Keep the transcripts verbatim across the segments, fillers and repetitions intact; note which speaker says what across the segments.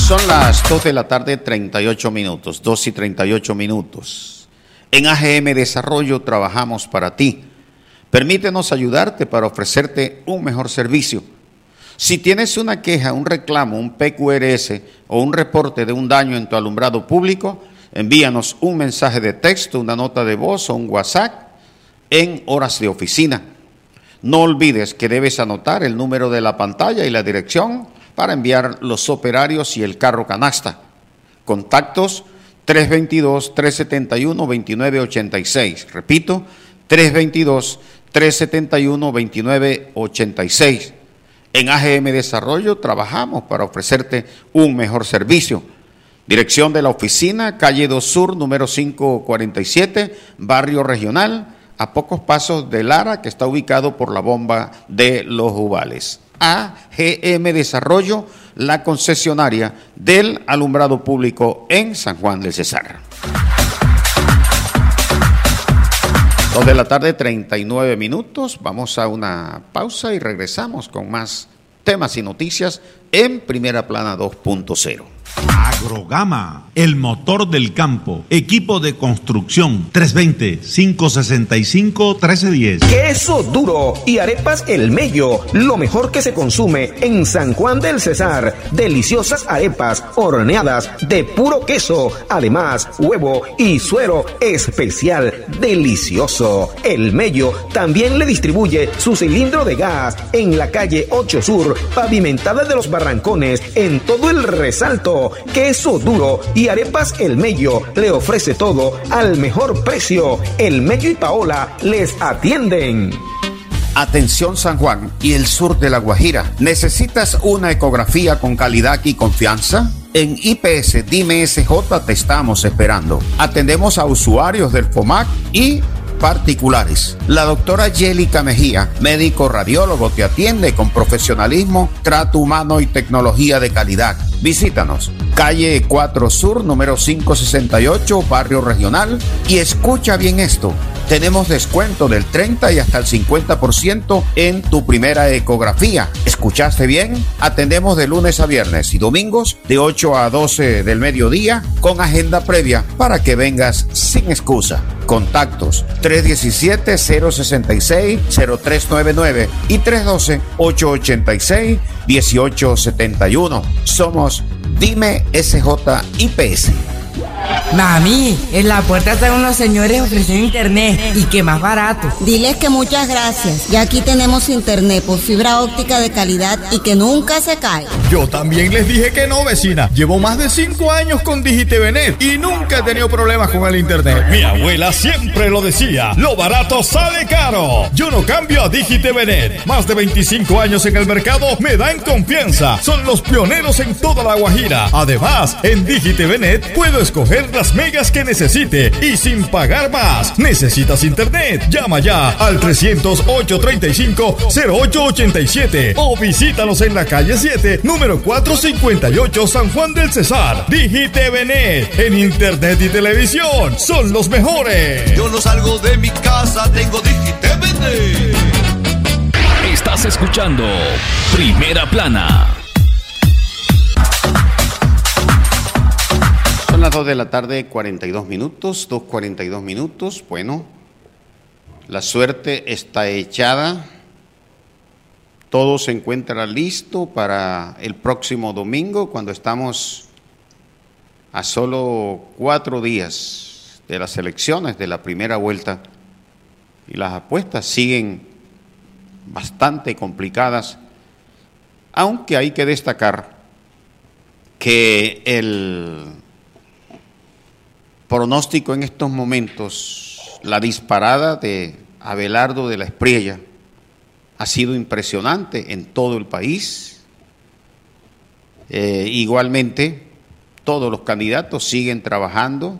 Speaker 1: Son las dos de la tarde, treinta y ocho minutos, dos y treinta y ocho minutos. En A G M Desarrollo trabajamos para ti. Permítenos ayudarte para ofrecerte un mejor servicio. Si tienes una queja, un reclamo, un P Q R S o un reporte de un daño en tu alumbrado público, envíanos un mensaje de texto, una nota de voz o un WhatsApp en horas de oficina. No olvides que debes anotar el número de la pantalla y la dirección para enviar los operarios y el carro canasta. Contactos tres dos dos, tres siete uno, dos nueve ocho seis. Repito, tres dos dos, tres siete uno, dos nueve ocho seis. En A G M Desarrollo trabajamos para ofrecerte un mejor servicio. Dirección de la oficina, calle dos Sur, número quinientos cuarenta y siete, Barrio Regional, a pocos pasos de Lara, que está ubicado por la bomba de Los Uvales. A G M Desarrollo, la concesionaria del alumbrado público en San Juan del Cesar. Dos de la tarde, treinta y nueve minutos. Vamos a una pausa y regresamos con más temas y noticias en Primera Plana dos punto cero.
Speaker 2: Agrogama, el motor del campo, equipo de construcción, tres dos cero, cinco seis cinco, uno tres uno cero.
Speaker 3: Queso duro y arepas El Mello, lo mejor que se consume en San Juan del Cesar. Deliciosas arepas horneadas de puro queso, además huevo y suero especial, delicioso. El Mello también le distribuye su cilindro de gas en la calle ocho Sur, pavimentada de los Barrancones, en todo el Resalto. Queso duro y arepas El Mello le ofrece todo al mejor precio. El Mello y Paola les atienden.
Speaker 1: Atención San Juan y el sur de La Guajira. ¿Necesitas una ecografía con calidad y confianza? En I P S Dime S J te estamos esperando. Atendemos a usuarios del FOMAC y particulares. La doctora Yélica Mejía, médico radiólogo, te atiende con profesionalismo, trato humano y tecnología de calidad. Visítanos, calle cuatro Sur, número quinientos sesenta y ocho, Barrio Regional, y escucha bien esto. Tenemos descuento del treinta y hasta el cincuenta por ciento en tu primera ecografía. ¿Escuchaste bien? Atendemos de lunes a viernes y domingos de ocho a doce del mediodía con agenda previa para que vengas sin excusa. Contactos tres uno siete, cero seis seis, cero tres nueve nueve y tres uno dos, ocho ocho seis, uno ocho siete uno. Somos Dime S J I P S.
Speaker 4: Mami, en la puerta están unos señores ofreciendo internet y que más barato.
Speaker 5: Diles que muchas gracias. Ya aquí tenemos internet por fibra óptica de calidad y que nunca se cae.
Speaker 6: Yo también les dije que no, vecina. Llevo más de cinco años con DigiTVNet y nunca he tenido problemas con el internet. Mi abuela siempre lo decía, lo barato sale caro. Yo no cambio a DigiTVNet. Más de veinticinco años en el mercado me dan confianza. Son los pioneros en toda La Guajira. Además, en DigiTVNet puedo escoger las megas que necesite y sin pagar más. ¿Necesitas internet? Llama ya al trescientos ocho, treinta y cinco, cero ocho ochenta y siete o visítanos en la calle siete, número cuatrocientos cincuenta y ocho, San Juan del Cesar. DigiTVNet, en internet y televisión, son los mejores.
Speaker 7: Yo no salgo de mi casa, tengo DigiTVNet.
Speaker 8: Estás escuchando Primera Plana.
Speaker 1: Son las dos de la tarde, cuarenta y dos minutos, dos cuarenta y dos minutos. Bueno, la suerte está echada. Todo se encuentra listo para el próximo domingo, cuando estamos a solo cuatro días de las elecciones de la primera vuelta. Y las apuestas siguen bastante complicadas, aunque hay que destacar que el pronóstico en estos momentos, la disparada de Abelardo de la Espriella ha sido impresionante en todo el país. Eh, igualmente, todos los candidatos siguen trabajando.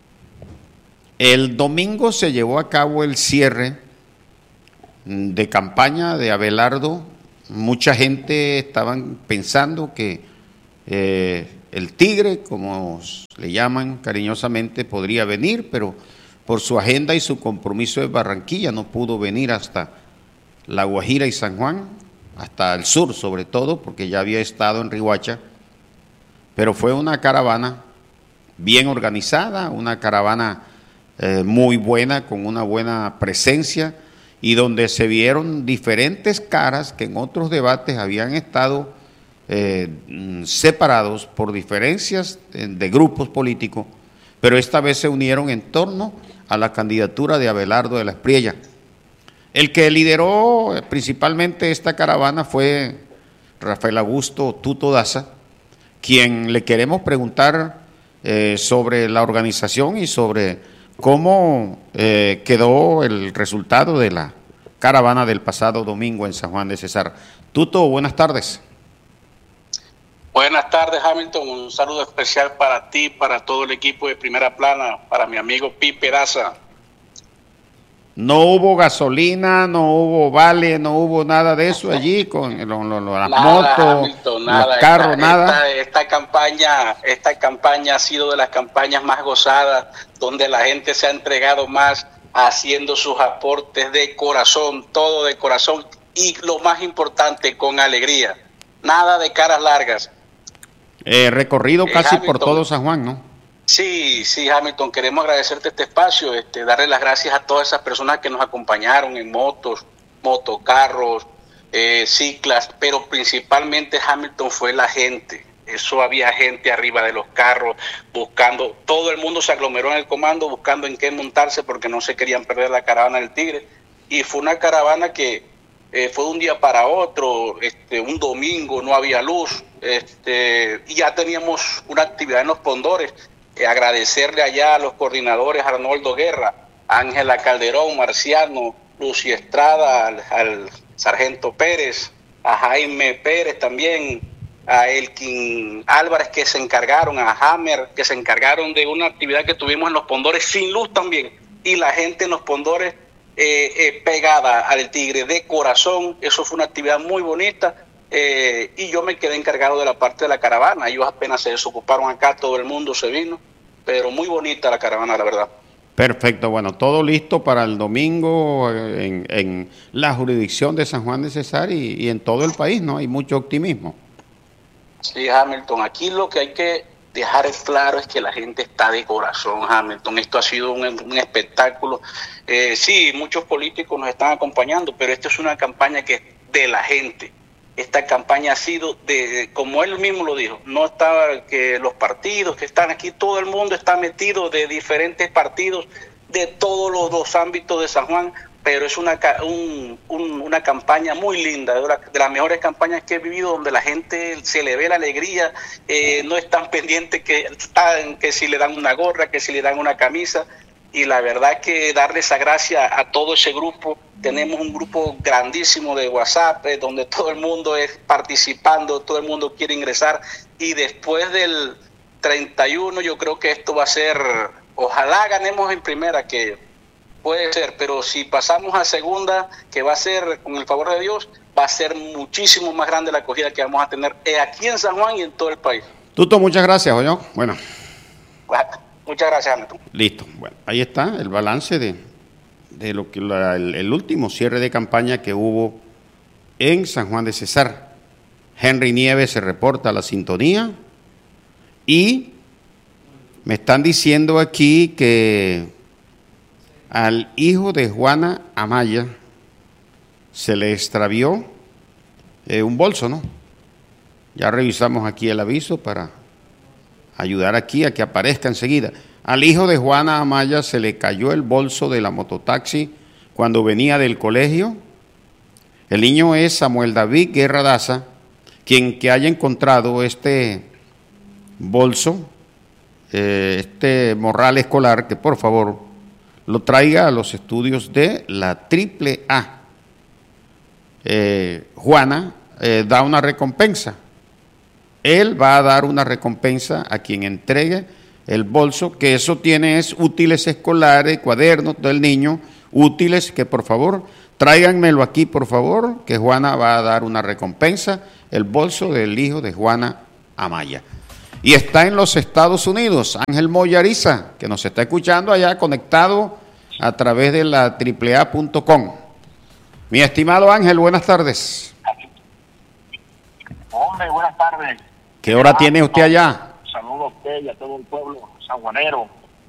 Speaker 1: El domingo se llevó a cabo el cierre de campaña de Abelardo. Mucha gente estaban pensando que eh, el Tigre, como le llaman cariñosamente, podría venir, pero por su agenda y su compromiso de Barranquilla no pudo venir hasta La Guajira y San Juan, hasta el sur sobre todo, porque ya había estado en Riohacha pero fue una caravana bien organizada, una caravana eh, muy buena, con una buena presencia, y donde se vieron diferentes caras que en otros debates habían estado eh, separados por diferencias de, de grupos políticos, pero esta vez se unieron en torno a la candidatura de Abelardo de la Espriella. El que lideró principalmente esta caravana fue Rafael Augusto Tuto Daza, quien le queremos preguntar eh, sobre la organización y sobre cómo eh, quedó el resultado de la caravana del pasado domingo en San Juan de Cesar. Tuto, buenas tardes.
Speaker 9: Buenas tardes, Hamilton. Un saludo especial para ti, para todo el equipo de Primera Plana, para mi amigo Pipe Daza.
Speaker 1: No hubo gasolina, no hubo vale, no hubo nada de eso allí con lo, lo, lo, las nada, motos,
Speaker 9: Hamilton, nada.
Speaker 1: los carros,
Speaker 9: esta,
Speaker 1: nada.
Speaker 9: Esta, esta campaña, esta campaña ha sido de las campañas más gozadas, donde la gente se ha entregado más, haciendo sus aportes de corazón, todo de corazón, y lo más importante, con alegría. Nada de caras largas.
Speaker 1: Eh, recorrido
Speaker 9: eh,
Speaker 1: casi
Speaker 9: Hamilton,
Speaker 1: por todo San Juan, ¿no?
Speaker 9: Sí, sí, Hamilton, queremos agradecerte este espacio, este, darle las gracias a todas esas personas que nos acompañaron en motos, motocarros, eh, ciclas, pero principalmente, Hamilton, fue la gente. Eso, había gente arriba de los carros buscando, todo el mundo se aglomeró en el comando buscando en qué montarse porque no se querían perder la caravana del Tigre, y fue una caravana que eh, fue de un día para otro, este, un domingo no había luz, este, y ya teníamos una actividad en los Pondores. Eh, agradecerle allá a los coordinadores, Arnoldo Guerra, Ángela Calderón, Marciano, Lucy Estrada, al, al sargento Pérez, a Jaime Pérez también, a Elkin Álvarez, que se encargaron, a Hammer, que se encargaron de una actividad que tuvimos en los Pondores sin luz también, y la gente en los Pondores eh, eh, pegada al Tigre de corazón. Eso fue una actividad muy bonita. Eh, y yo me quedé encargado de la parte de la caravana. Ellos apenas se desocuparon acá, todo el mundo se vino, pero muy bonita la caravana, la verdad.
Speaker 1: Perfecto, bueno, todo listo para el domingo en, en la jurisdicción de San Juan de Cesar y, y en todo el país, ¿no? Hay mucho optimismo.
Speaker 9: Sí, Hamilton, aquí lo que hay que dejar claro es que la gente está de corazón, Hamilton. Esto ha sido un, un espectáculo. Eh, sí, muchos políticos nos están acompañando, pero esto es una campaña que es de la gente. Esta campaña ha sido, de, como él mismo lo dijo, no está que los partidos que están aquí, todo el mundo está metido de diferentes partidos, de todos los dos ámbitos de San Juan, pero es una, un, un, una campaña muy linda, de, la, de las mejores campañas que he vivido, donde la gente se le ve la alegría, eh, no están pendientes que, están, que si le dan una gorra, que si le dan una camisa, y la verdad que darle esa gracia a todo ese grupo. Tenemos un grupo grandísimo de WhatsApp, eh, donde todo el mundo es participando, todo el mundo quiere ingresar, y después del treinta y uno yo creo que esto va a ser, ojalá ganemos en primera, que puede ser, pero si pasamos a segunda, que va a ser, con el favor de Dios, va a ser muchísimo más grande la acogida que vamos a tener aquí en San Juan y en todo el país.
Speaker 1: Tuto, muchas gracias, oye. Bueno.
Speaker 9: Muchas gracias, Hamilton.
Speaker 1: Listo. Bueno, ahí está el balance de, de lo que la, el, el último cierre de campaña que hubo en San Juan de Cesar. Henry Nieves se reporta a la sintonía y me están diciendo aquí que al hijo de Juana Amaya se le extravió eh, un bolso, ¿no? Ya revisamos aquí el aviso para ayudar aquí a que aparezca enseguida. Al hijo de Juana Amaya se le cayó el bolso de la mototaxi cuando venía del colegio. El niño es Samuel David Guerra Daza, quien que haya encontrado este bolso, eh, este morral escolar, que por favor lo traiga a los estudios de la triple A. Eh, Juana eh, da una recompensa. Él va a dar una recompensa a quien entregue el bolso, que eso tiene es útiles escolares, cuadernos del niño, útiles, que por favor, tráiganmelo aquí por favor, que Juana va a dar una recompensa, el bolso del hijo de Juana Amaya. Y está en los Estados Unidos, Ángel Moyariza, que nos está escuchando allá conectado a través de la triple A punto com. Mi estimado Ángel, buenas tardes.
Speaker 10: Hombre, buenas tardes.
Speaker 1: ¿Qué hora tiene usted allá?
Speaker 10: Saludos a usted y a todo el pueblo sanjuanero.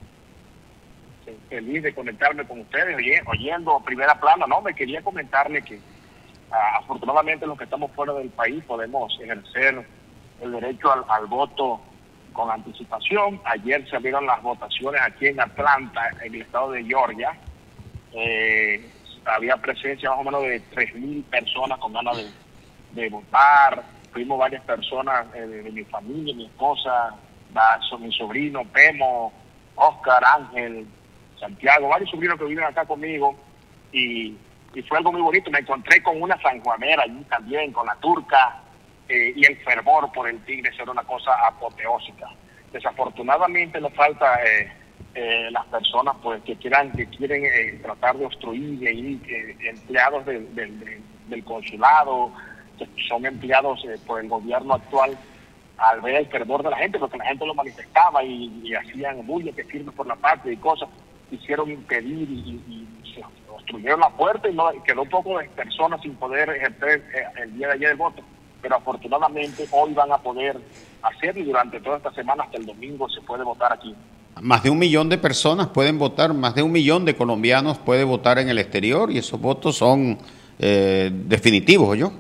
Speaker 10: Feliz de conectarme con ustedes, oye, oyendo Primera Plana. No, me quería comentarle que uh, afortunadamente los que estamos fuera del país podemos ejercer el derecho al, al voto con anticipación. Ayer se abrieron las votaciones aquí en Atlanta, en el estado de Georgia. Eh, había presencia más o menos de tres mil personas con ganas de, de votar. Fuimos varias personas eh, de, de mi familia, mi esposa, la, mi sobrino, Pemo, Oscar, Ángel, Santiago, varios sobrinos que viven acá conmigo, y, y fue algo muy bonito. Me encontré con una sanjuanera allí también, con la turca, eh, y el fervor por el Tigres era una cosa apoteósica. Desafortunadamente nos falta eh, eh, las personas pues que quieran que quieren eh, tratar de obstruir, y eh, empleados del, del, del consulado, que son empleados eh, por el gobierno actual, al ver el fervor de la gente, porque la gente lo manifestaba y, y hacían bulla, que firme por la patria y cosas, quisieron impedir y, y, y se obstruyeron la puerta, y, no, y quedó un poco de personas sin poder ejercer eh, el día de ayer el voto, pero afortunadamente hoy van a poder hacerlo, y durante toda esta semana hasta el domingo se puede votar aquí.
Speaker 1: Más de un millón de personas pueden votar, más de un millón de colombianos puede votar en el exterior, y esos votos son eh, definitivos, ¿yo?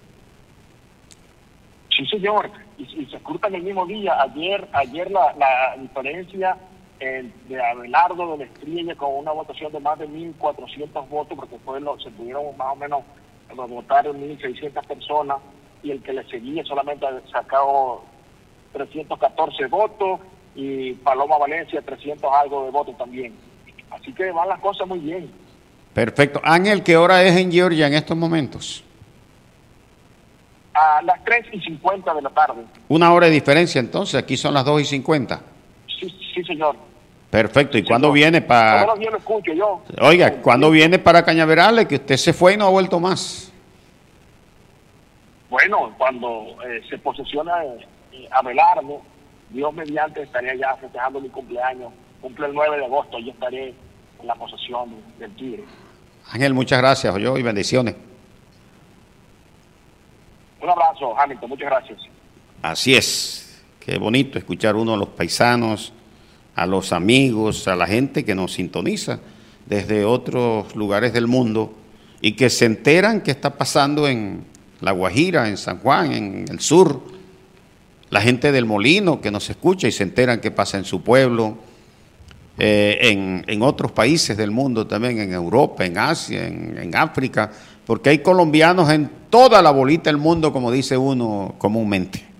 Speaker 10: Sí, señor, y, y se escrutan el mismo día. Ayer ayer la, la diferencia eh, de Abelardo de la Estrella con una votación de más de mil cuatrocientos votos, porque fue lo, se pudieron más o menos votar mil seiscientas personas, y el que le seguía solamente ha sacado trescientos catorce votos, y Paloma Valencia trescientos algo de votos también. Así que van las cosas muy bien.
Speaker 1: Perfecto. Ángel, ¿qué hora es en Georgia en estos momentos?
Speaker 10: A las tres y cincuenta de la tarde.
Speaker 1: Una hora de diferencia, entonces. Aquí son las dos y cincuenta.
Speaker 10: Sí, sí, señor.
Speaker 1: Perfecto. ¿Y
Speaker 10: sí,
Speaker 1: cuándo
Speaker 10: señor.
Speaker 1: viene para...?
Speaker 10: Todos los días lo escucho yo.
Speaker 1: Oiga, ¿cuándo viene para Cañaverales? Que usted se fue y no ha vuelto más.
Speaker 10: Bueno, cuando eh, se posesiona eh, Abelardo, Dios mediante, estaría ya festejando mi cumpleaños. Cumple el nueve de agosto, yo estaré en la posesión del Tigre.
Speaker 1: Ángel, muchas gracias, yo, y bendiciones.
Speaker 10: Un abrazo, Hamilton, muchas gracias.
Speaker 1: Así es, qué bonito escuchar uno a los paisanos, a los amigos, a la gente que nos sintoniza desde otros lugares del mundo y que se enteran qué está pasando en La Guajira, en San Juan, en el sur. La gente del Molino que nos escucha y se enteran qué pasa en su pueblo, eh, en, en otros países del mundo también, en Europa, en Asia, en, en África, porque hay colombianos en toda la bolita del mundo, como dice uno comúnmente.